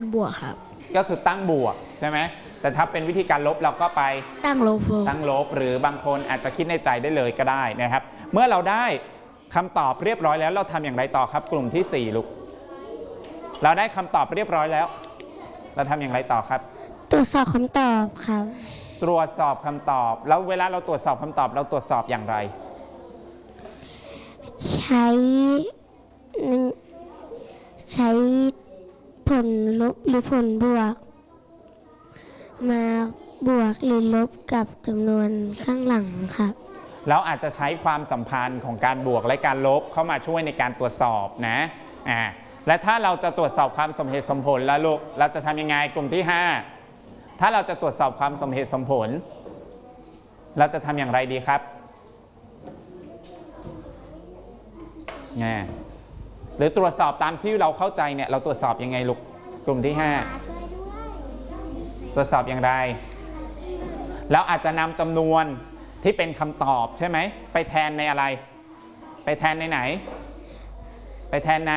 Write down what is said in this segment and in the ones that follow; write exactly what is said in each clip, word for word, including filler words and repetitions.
บวกครับก็คือตั้งบวกใช่ไหมแต่ถ้าเป็นวิธีการลบเราก็ไปตั้งลบตั้งลบหรือบางคนอาจจะคิดในใจได้เลยก็ได้นะครับเมื่อเราได้คำตอบเรียบร้อยแล้วเราทำอย่างไรต่อครับกลุ่มที่สี่ลูกเราได้คำตอบเรียบร้อยแล้วเราทำอย่างไรต่อครับตรวจสอบคำตอบครับตรวจสอบคำตอบแล้วเวลาเราตรวจสอบคำตอบเราตรวจสอบอย่างไรใช้ใช้ผลลบหรือผลบวกมาบวกหรือลบกับจำนวนข้างหลังครับเราอาจจะใช้ความสัมพันธ์ของการบวกและการลบเข้ามาช่วยในการตรวจสอบนะอ่าและถ้าเราจะตรวจสอบความสมเหตุสมผลแล้วลูกเราจะทำยังไงกลุ่มที่ห้าถ้าเราจะตรวจสอบความสมเหตุสมผลเราจะทำอย่างไรดีครับไงหรือตรวจสอบตามที่เราเข้าใจเนี่ยเราตรวจสอบยังไงลูกกลุ่มที่ห้าตรวจสอบอย่างไรแล้วอาจจะนำจำนวนที่เป็นคำตอบใช่ไหมไปแทนในอะไรไปแทนในไหนไปแทนใน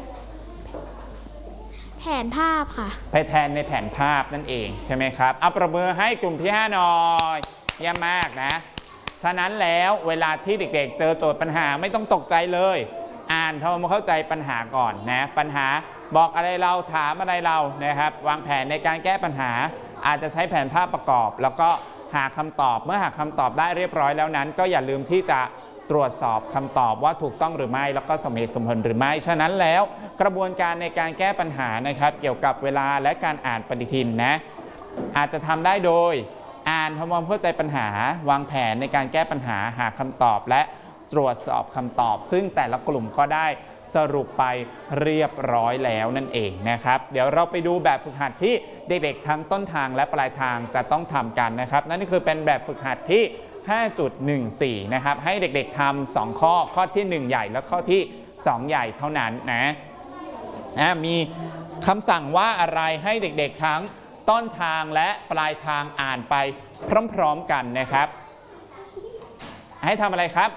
แผนภาพค่ะไปแทนในแผนภาพนั่นเองใช่ไหมครับเอาประเมินให้กลุ่มที่ห้าหน่อยเยี่ยมมากนะฉะนั้นแล้วเวลาที่เด็กๆเจอโจทย์ปัญหาไม่ต้องตกใจเลยอ่านทำความเข้าใจปัญหาก่อนนะปัญหาบอกอะไรเราถามอะไรเรานะครับวางแผนในการแก้ปัญหาอาจจะใช้แผนภาพประกอบแล้วก็หาคำตอบเมื่อหาคำตอบได้เรียบร้อยแล้วนั้นก็อย่าลืมที่จะตรวจสอบคำตอบว่าถูกต้องหรือไม่แล้วก็สมเหตุสมผลหรือไม่ฉะนั้นแล้วกระบวนการในการแก้ปัญหานะครับเกี่ยวกับเวลาและการอ่านปฏิทินนะอาจจะทำได้โดยอ่านทำความเข้าใจปัญหาวางแผนในการแก้ปัญหาหาคำตอบและตรวจสอบคำตอบซึ่งแต่ละกลุ่มก็ได้สรุปไปเรียบร้อยแล้วนั่นเองนะครับเดี๋ยวเราไปดูแบบฝึกหัดที่เด็กๆทั้งต้นทางและปลายทางจะต้องทำกันนะครับนั่นก็คือเป็นแบบฝึกหัดที่ ห้าจุดหนึ่งสี่ นะครับให้เด็กๆทำสองข้อข้อที่หนึ่งใหญ่และข้อที่สองใหญ่เท่านั้นนะนะมีคำสั่งว่าอะไรให้เด็กๆทั้งต้นทางและปลายทางอ่านไปพร้อมๆกันนะครับให้ทำอะไรครับ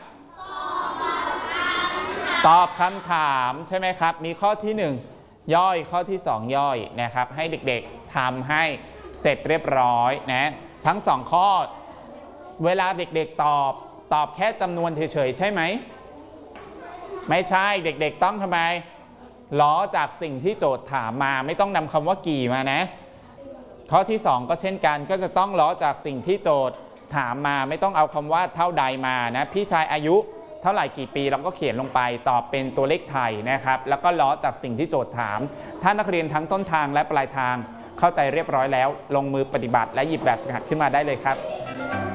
ตอบคำถามใช่ไหมครับมีข้อที่หนึ่งย่อยข้อที่สองย่อยนะครับให้เด็กๆทำให้เสร็จเรียบร้อยนะทั้งสองข้อเวลาเด็กๆตอบตอบแค่จำนวนเฉยๆใช่ไหมไม่ใช่เด็กๆต้องทำไมล้อจากสิ่งที่โจทย์ถามมาไม่ต้องนำคำว่ากี่มานะข้อที่สองก็เช่นกันก็จะต้องล้อจากสิ่งที่โจทย์ถามมาไม่ต้องเอาคำว่าเท่าใดมานะพี่ชายอายุเท่าไหร่กี่ปีเราก็เขียนลงไปตอบเป็นตัวเลขไทยนะครับแล้วก็ล้อจากสิ่งที่โจทย์ถามถ้านักเรียนทั้งต้นทางและปลายทางเข้าใจเรียบร้อยแล้วลงมือปฏิบัติและหยิบแบบฝึกหัดขึ้นมาได้เลยครับ